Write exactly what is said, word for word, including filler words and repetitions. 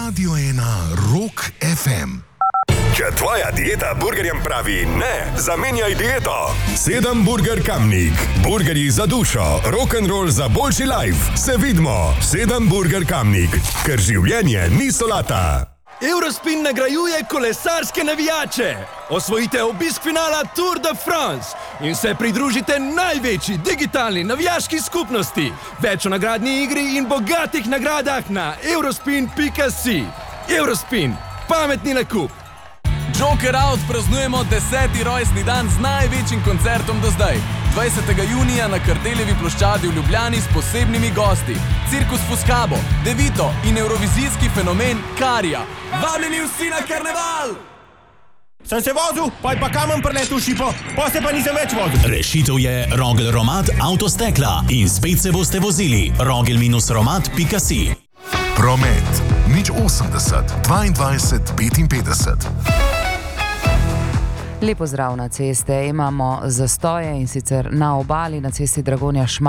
Radio ena Rock F M. Če tvoja dieta burgerjem pravi ne, zamenjaj dieto. Sedem Burger Kamnik. Burgerji za dušo, rock'n'roll za boljši life. Se vidimo. Sedem Burger Kamnik. Ker življenje ni solata. Eurospin nagrajuje kolesarske navijače. Osvojite obisk finala Tour de France in se pridružite največji digitalni navijaški skupnosti. Več o nagradni igri in bogatih nagradah na eurospin pika si. Eurospin. Pametni nakup. Joker Out praznujemo deseti rojstni dan z največjim koncertom do zdaj. dvajsetega junija na Kardeljevi ploščadi v Ljubljani s posebnimi gosti. Cirkus Fuscabo, Devito in evrovizijski fenomen Karija. Vabljeni vsi na karneval! Sem se vozil, pa je pa kamen preletel v šipo, pa se pa nisem več vozil. Rešitev je Rogel Romat Avtostekla in spet se boste vozili. rogel romat pika si. Promet nič osemdeset dvaindvajset petinpetdeset. Lepo zdrav na ceste. Imamo zastoje in sicer na obali na cesti Dragonja Šmarje.